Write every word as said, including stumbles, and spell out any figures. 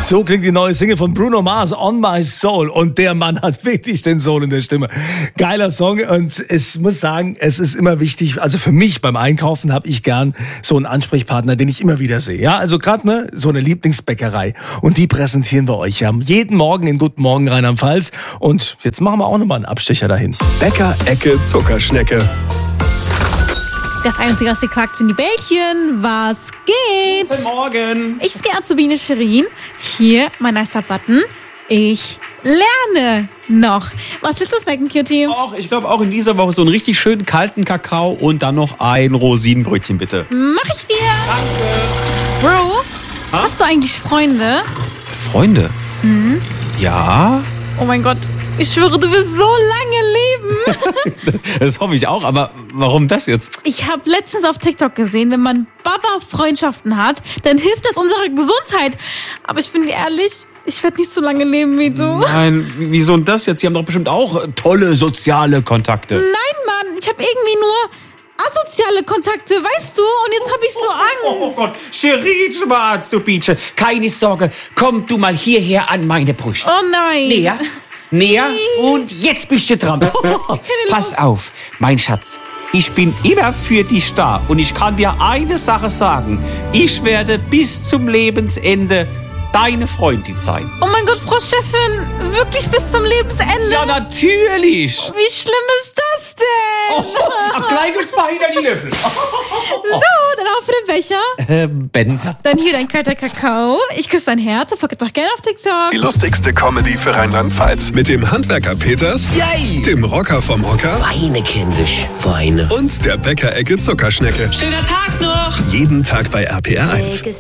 So klingt die neue Single von Bruno Mars, On My Soul. Und der Mann hat wirklich den Soul in der Stimme. Geiler Song. Und ich muss sagen, es ist immer wichtig, also für mich beim Einkaufen habe ich gern so einen Ansprechpartner, den ich immer wieder sehe. Ja, also gerade ne, so eine Lieblingsbäckerei. Und die präsentieren wir euch ja jeden Morgen in Guten Morgen Rheinland-Pfalz. Und jetzt machen wir auch nochmal einen Abstecher dahin. Bäcker-Ecke Zuckerschnecke. Das Einzige, was ihr quakt, sind die Bällchen. Was geht? Guten Morgen. Ich bin die Azubine Shirin. Hier mein nicer Button. Ich lerne noch. Was willst du snacken, Cutie? Och, ich glaube auch in dieser Woche so einen richtig schönen kalten Kakao und dann noch ein Rosinenbrötchen, bitte. Mach ich dir. Danke. Bro, Ha? hast du eigentlich Freunde? Freunde? Mhm. Ja, Oh mein Gott, ich schwöre, du wirst so lange leben. das hoffe ich auch, aber warum das jetzt? Ich habe letztens auf TikTok gesehen, wenn man Baba-Freundschaften hat, dann hilft das unserer Gesundheit. Aber ich bin dir ehrlich, ich werde nicht so lange leben wie du. Nein, wieso denn das jetzt? Sie haben doch bestimmt auch tolle soziale Kontakte. Nein, Mann, ich habe irgendwie nur asoziale Kontakte, weißt du? Und jetzt habe ich so Angst. Oh Gott, Shirin, Schwarzubice, keine Sorge, komm du mal hierher an meine Brust. Oh nein. Näher, näher und jetzt bist du dran. Pass auf, mein Schatz, ich bin immer für dich da und ich kann dir eine Sache sagen. Ich werde bis zum Lebensende deine Freundin sein. Oh mein Gott, Frau Chefin, wirklich bis zum Lebensende? Ja, natürlich. Wie schlimm ist das denn? Ach, gleich uns mal hinter die Löffel. So, dann auch für den Becher. Äh, Ben. Dann hier dein kalter Kakao. Ich küsse dein Herz und folgt doch gerne auf TikTok. Die lustigste Comedy für Rheinland-Pfalz. Mit dem Handwerker Peters, Yay! dem Rocker vom Hocker Weine kindisch, Weine. und der Bäcker-Ecke Zuckerschnecke. Schöner Tag noch! Jeden Tag bei R P R eins.